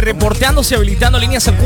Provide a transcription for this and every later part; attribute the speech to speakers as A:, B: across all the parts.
A: reportándose, habilitando líneas al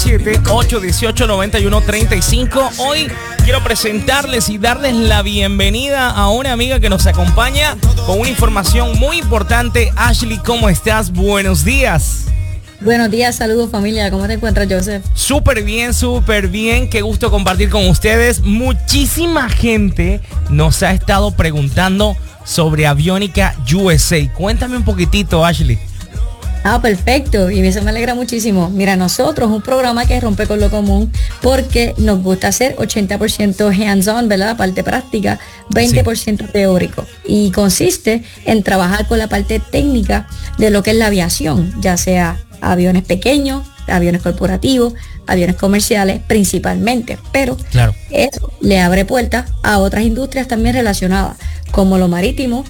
A: 407-818-9135. Hoy quiero presentarles y darles la bienvenida a una amiga que nos acompaña con una información muy importante. Ashley, ¿cómo estás? Buenos días.
B: Buenos días, saludos familia. ¿Cómo te encuentras, Joseph?
A: Súper bien, súper bien. Qué gusto compartir con ustedes. Muchísima gente nos ha estado preguntando sobre Aviónica USA. Cuéntame un poquitito, Ashley.
B: Perfecto, y eso me alegra muchísimo. Mira, nosotros un programa que rompe con lo común porque nos gusta hacer 80% hands-on, ¿verdad? La parte práctica, 20% teórico. Y consiste en trabajar con la parte técnica de lo que es la aviación, ya sea aviones pequeños, aviones corporativos, aviones comerciales principalmente. Pero eso le abre puertas a otras industrias también relacionadas, como lo marítimo,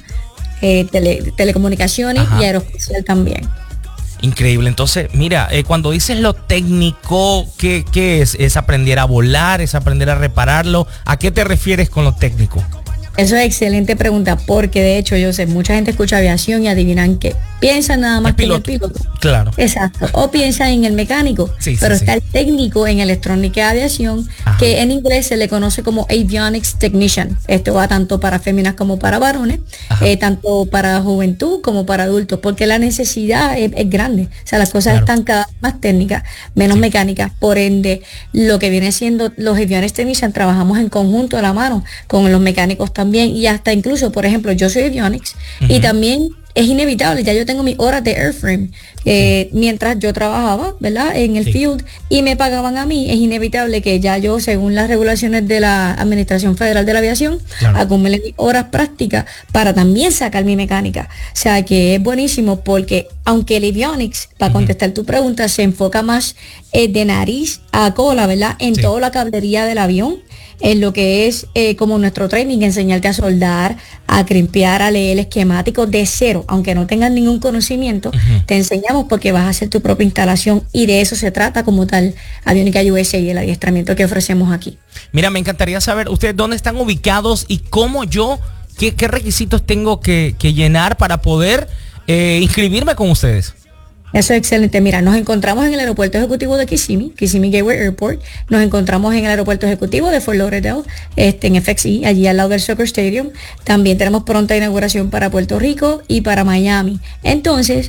B: telecomunicaciones y aeroespacial también.
A: Increíble. Entonces, mira, cuando dices lo técnico, ¿qué es? ¿Es aprender a volar? ¿Es aprender a repararlo? ¿A qué te refieres con lo técnico?
B: Eso es excelente pregunta, porque de hecho yo sé, mucha gente escucha aviación y adivinan que piensan nada más que en el piloto.
A: Claro.
B: Exacto. O piensan en el mecánico. Pero está el técnico en electrónica de aviación, que en inglés se le conoce como Avionics Technician. Esto va tanto para féminas como para varones, tanto para juventud como para adultos, porque la necesidad es grande. O sea, las cosas están cada vez más técnicas, menos mecánicas. Por ende, lo que viene siendo los Avionics Technician, trabajamos en conjunto de la mano con los mecánicos también, y hasta incluso, por ejemplo, yo soy avionics y también es inevitable, ya yo tengo mis horas de airframe mientras yo trabajaba, ¿verdad? En el field y me pagaban a mí, es inevitable que ya yo, según las regulaciones de la Administración Federal de la Aviación, acumule mis horas prácticas para también sacar mi mecánica. O sea que es buenísimo porque aunque el avionics, para contestar tu pregunta, se enfoca más de nariz a cola, ¿verdad? En toda la cablería del avión, en lo que es como nuestro training, enseñarte a soldar, a crimpear, a leer esquemáticos de cero, aunque no tengas ningún conocimiento, te enseñamos porque vas a hacer tu propia instalación, y de eso se trata como tal Aviónica USA y el adiestramiento que ofrecemos aquí.
A: Mira, me encantaría saber ustedes dónde están ubicados y cómo qué requisitos tengo que llenar para poder inscribirme con ustedes.
B: Eso es excelente. Mira, nos encontramos en el aeropuerto ejecutivo de Kissimmee Gateway Airport. Nos encontramos en el aeropuerto ejecutivo de Fort Lauderdale, en FXE, allí al lado del Soccer Stadium. También tenemos pronta inauguración para Puerto Rico y para Miami. Entonces,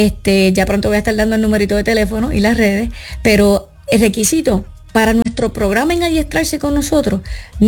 B: ya pronto voy a estar dando el numerito de teléfono y las redes, pero el requisito para nuestro programa en adiestrarse con nosotros,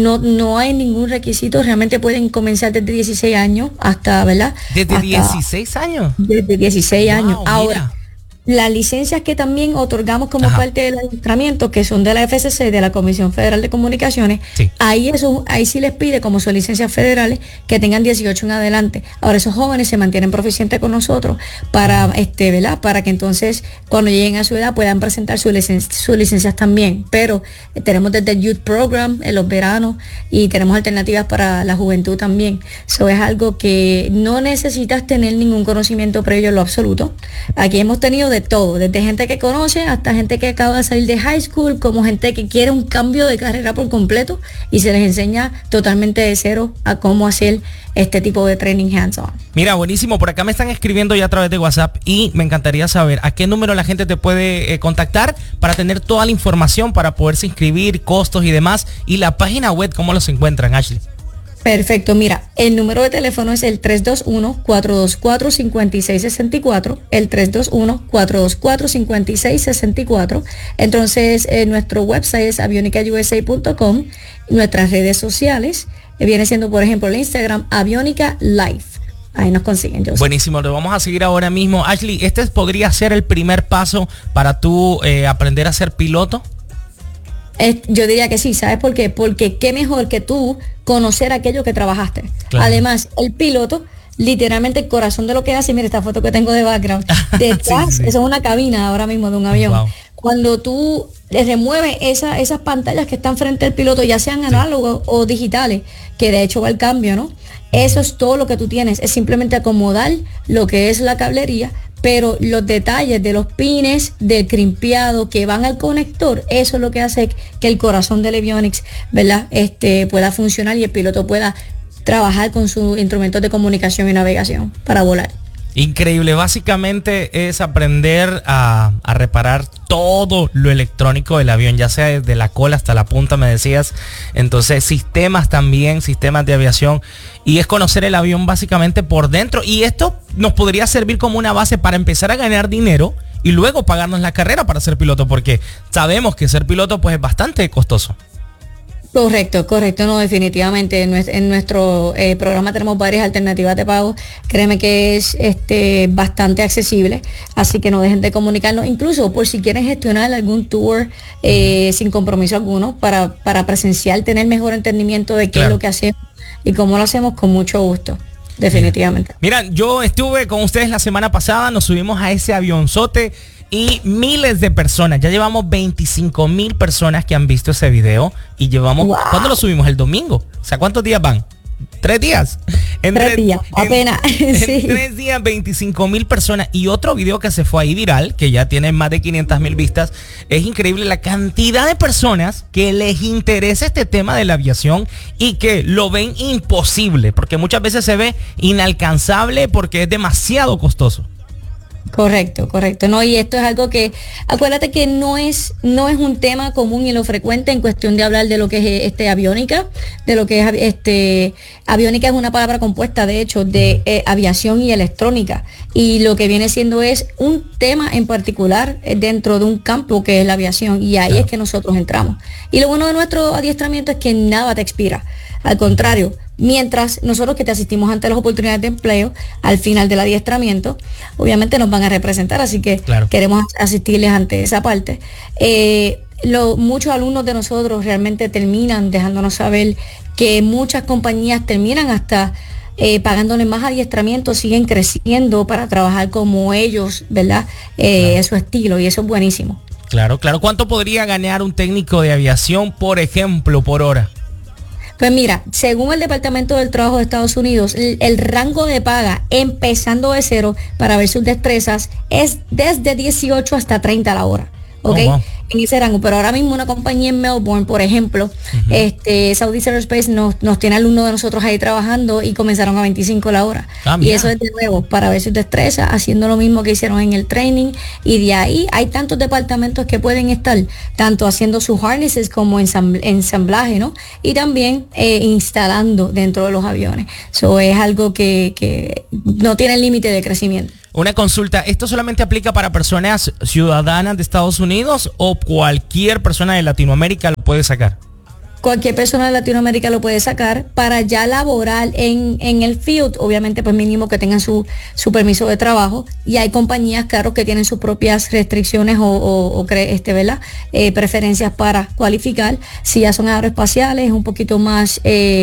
B: no hay ningún requisito. Realmente pueden comenzar desde 16 años hasta, ¿verdad?
A: ¿Desde 16 años?
B: Desde 16 años. Ahora,
A: mira,
B: las licencias que también otorgamos como parte del adiestramiento, que son de la FCC, de la Comisión Federal de Comunicaciones, ahí sí les pide, como son licencias federales, que tengan 18 en adelante. Ahora esos jóvenes se mantienen proficientes con nosotros para, ¿verdad? Para que entonces cuando lleguen a su edad puedan presentar sus licencias también. Pero tenemos desde el Youth Program en los veranos y tenemos alternativas para la juventud también. Eso es algo que no necesitas tener ningún conocimiento previo en lo absoluto. Aquí hemos tenido de todo, desde gente que conoce hasta gente que acaba de salir de high school, como gente que quiere un cambio de carrera por completo, y se les enseña totalmente de cero a cómo hacer este tipo de training hands-on.
A: Mira, buenísimo. Por acá me están escribiendo ya a través de WhatsApp y me encantaría saber a qué número la gente te puede contactar para tener toda la información, para poderse inscribir, costos y demás, y la página web, ¿cómo los encuentran, Ashley?
B: Perfecto, mira, el número de teléfono es el 321-424-5664, el 321-424-5664. Entonces, nuestro website es avionicausa.com, nuestras redes sociales, viene siendo, por ejemplo, el Instagram, Avionica Life. Ahí nos consiguen.
A: Buenísimo, lo vamos a seguir ahora mismo. Ashley, ¿este podría ser el primer paso para tú aprender a ser piloto?
B: Yo diría que sí, ¿sabes por qué? Porque qué mejor que tú conocer aquello que trabajaste. Claro. Además, el piloto, literalmente el corazón de lo que hace, mira esta foto que tengo de background, detrás, eso es una cabina ahora mismo de un avión. Wow. Cuando tú remueves esas pantallas que están frente al piloto, ya sean análogos o digitales, que de hecho va el cambio, ¿no? Eso es todo lo que tú tienes, es simplemente acomodar lo que es la cablería, pero los detalles de los pines, del crimpeado que van al conector, eso es lo que hace que el corazón del avionics, ¿verdad? Pueda funcionar y el piloto pueda trabajar con sus instrumentos de comunicación y navegación para volar.
A: Increíble, básicamente es aprender a reparar todo lo electrónico del avión, ya sea desde la cola hasta la punta, me decías. Entonces, sistemas también, sistemas de aviación, y es conocer el avión básicamente por dentro. Y esto nos podría servir como una base para empezar a ganar dinero y luego pagarnos la carrera para ser piloto, porque sabemos que ser piloto pues es bastante costoso.
B: Correcto, no, definitivamente. En nuestro programa tenemos varias alternativas de pago. Créeme que es bastante accesible, así que no dejen de comunicarnos, incluso por si quieren gestionar algún tour sin compromiso alguno, para presenciar, tener mejor entendimiento de qué es lo que hacemos y cómo lo hacemos, con mucho gusto. Definitivamente.
A: Mira, yo estuve con ustedes la semana pasada, nos subimos a ese avionzote y miles de personas, ya llevamos 25,000 personas que han visto ese video y llevamos, wow. ¿Cuándo lo subimos? El domingo. O sea, ¿cuántos días van? 3 días.
B: En 3 días, apenas.
A: En 3 días, 25,000 personas. Y otro video que se fue ahí viral, que ya tiene más de 500,000 vistas. Es increíble la cantidad de personas que les interesa este tema de la aviación y que lo ven imposible, porque muchas veces se ve inalcanzable porque es demasiado costoso.
B: Correcto. No, y esto es algo que, acuérdate que no es un tema común y lo frecuente en cuestión de hablar de lo que es aviónica, de lo que es aviónica es una palabra compuesta, de hecho, de aviación y electrónica. Y lo que viene siendo es un tema en particular dentro de un campo que es la aviación, y ahí es que nosotros entramos. Y lo bueno de nuestro adiestramiento es que nada te expira. Al contrario, mientras nosotros que te asistimos ante las oportunidades de empleo, al final del adiestramiento, obviamente nos van a representar, así que queremos asistirles ante esa parte. Muchos alumnos de nosotros realmente terminan dejándonos saber que muchas compañías terminan hasta pagándoles más adiestramiento, siguen creciendo para trabajar como ellos, ¿verdad? Es su estilo, y eso es buenísimo.
A: Claro. ¿Cuánto podría ganar un técnico de aviación, por ejemplo, por hora?
B: Pues mira, según el Departamento del Trabajo de Estados Unidos, el rango de paga empezando de cero para ver sus destrezas es desde 18 hasta 30 la hora. ¿Ok? Oh, wow. En ese rango, pero ahora mismo una compañía en Melbourne, por ejemplo, Southeast Aerospace nos tiene alumnos de nosotros ahí trabajando y comenzaron a 25 la hora. Y eso es de nuevo para ver sus destrezas, haciendo lo mismo que hicieron en el training, y de ahí hay tantos departamentos que pueden estar tanto haciendo sus harnesses como ensamblaje, ¿no? Y también instalando dentro de los aviones. Eso es algo que no tiene límite de crecimiento.
A: Una consulta, ¿esto solamente aplica para personas ciudadanas de Estados Unidos o cualquier persona de Latinoamérica lo puede sacar?
B: Cualquier persona de Latinoamérica lo puede sacar. Para ya laborar en el field, obviamente pues mínimo que tengan su permiso de trabajo, y hay compañías, claro, que tienen sus propias restricciones ¿verdad? Preferencias para cualificar. Si ya son aeroespaciales, es un poquito más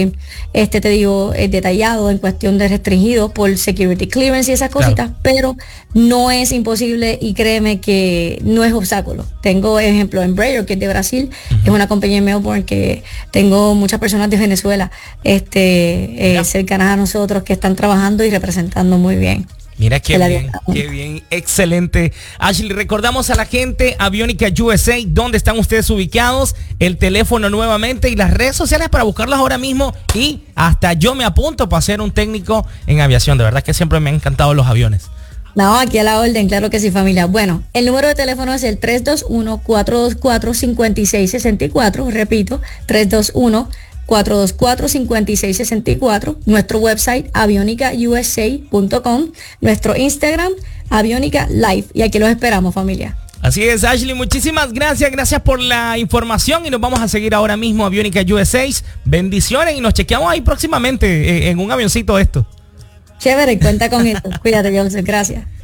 B: detallado en cuestión de restringidos por security clearance y esas cositas, pero no es imposible, y créeme que no es obstáculo. Tengo ejemplo Embraer, que es de Brasil, es una compañía en Melbourne que tengo muchas personas de Venezuela cercanas a nosotros que están trabajando y representando muy bien.
A: Mira qué bien, excelente. Ashley, recordamos a la gente, Aviónica USA, ¿dónde están ustedes ubicados? El teléfono nuevamente y las redes sociales para buscarlas ahora mismo, y hasta yo me apunto para ser un técnico en aviación. De verdad que siempre me han encantado los aviones.
B: No, aquí a la orden, claro que sí, familia. Bueno, el número de teléfono es el 321-424-5664, repito, 321-424-5664, nuestro website avionicausa.com, nuestro Instagram Avionica Live, y aquí los esperamos, familia.
A: Así es, Ashley, muchísimas gracias por la información, y nos vamos a seguir ahora mismo Aviónica USA. Bendiciones, y nos chequeamos ahí próximamente en un avioncito esto.
B: Chévere, cuenta con esto. Cuídate, Joseph, gracias.